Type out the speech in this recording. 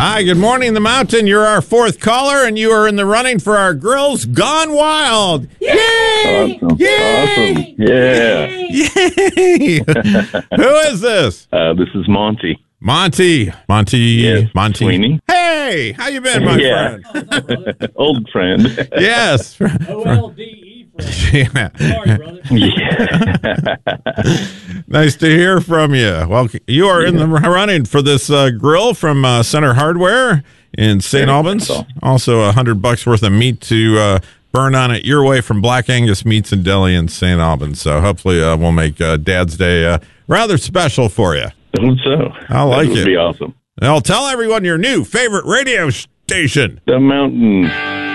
Hi, good morning, the mountain. You're our fourth caller, and you are in the running for our Grills Gone Wild. Yay! Awesome. Yay! Awesome. Yeah. Yay! Who is this? This is Monty. Monty. Yes, Monty. Sweeney. Hey, how you been, my friend? Old friend. Yes. OLDE friend. Yeah. Sorry, brother. Yeah. Nice to hear from you. Well, you are in the running for this grill from Center Hardware in St. Albans. Cool. Also, $100 worth of meat to burn on it your way from Black Angus Meats and Deli in St. Albans. So hopefully we'll make Dad's Day rather special for you. I hope so. I like That would it. be awesome. Now, tell everyone your new favorite radio station. The Mountain.